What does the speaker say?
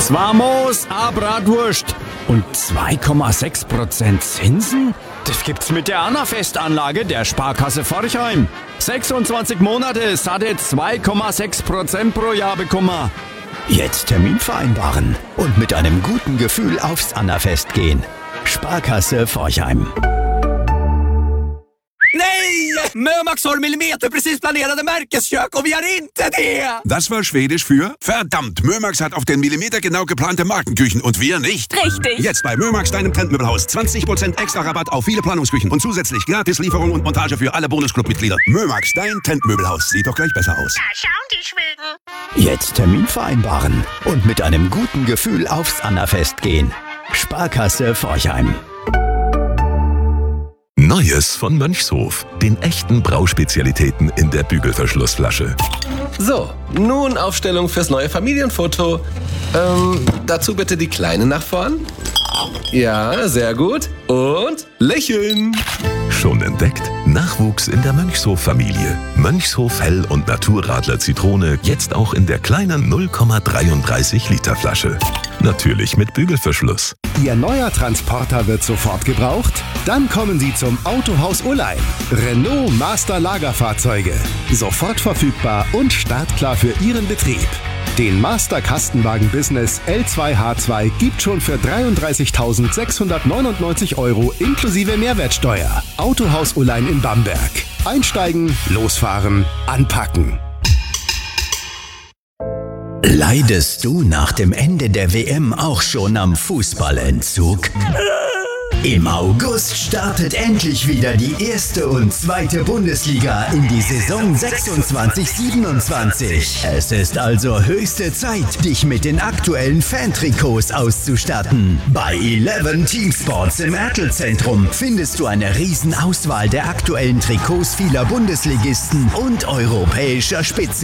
Vamos, Bratwurst. Und 2,6% Zinsen? Das gibt's mit der Annafest-Anlage der Sparkasse Forchheim. 26 Monate, satte 2,6% pro Jahr bekommen. Jetzt Termin vereinbaren und mit einem guten Gefühl aufs Annafest gehen. Sparkasse Forchheim. Nej! Mömax har millimeter precis planerade märkeskök och vi har inte det! Das war Schwedisch für verdammt. Mömax hat auf den Millimeter genau geplante Markenküchen und wir nicht. Richtig. Jetzt bei Mömax, deinem Trendmöbelhaus. 20% extra Rabatt auf viele Planungsküchen und zusätzlich gratis Lieferung und Montage für alle Bonusclub-Mitglieder. Mömax, dein Trendmöbelhaus. Sieht doch gleich besser aus. Da schauen die Schweden. Jetzt Termin vereinbaren und mit einem guten Gefühl aufs Annafest gehen. Sparkasse Forchheim. Neues von Mönchshof. Den echten Brauspezialitäten in der Bügelverschlussflasche. So, nun Aufstellung fürs neue Familienfoto. Dazu bitte die Kleine nach vorn. Ja, sehr gut. Und lächeln. Schon entdeckt? Nachwuchs in der Mönchshof-Familie. Mönchshof Hell- und Naturradler Zitrone jetzt auch in der kleinen 0,33 Liter Flasche. Natürlich mit Bügelverschluss. Ihr neuer Transporter wird sofort gebraucht? Dann kommen Sie zum Autohaus Ullheim. Renault Master Lagerfahrzeuge. Sofort verfügbar und startklar für Ihren Betrieb. Den Master Kastenwagen Business L2H2 gibt schon für 33.699 € inklusive Mehrwertsteuer. Autohaus Ullheim in Bamberg. Einsteigen, losfahren, anpacken. Leidest du nach dem Ende der WM auch schon am Fußballentzug? Im August startet endlich wieder die erste und zweite Bundesliga in die Saison 26/27. Es ist also höchste Zeit, dich mit den aktuellen Fantrikots auszustatten. Bei 11 Teamsports im Ertel-Zentrum findest du eine Riesenauswahl der aktuellen Trikots vieler Bundesligisten und europäischer Spitzen.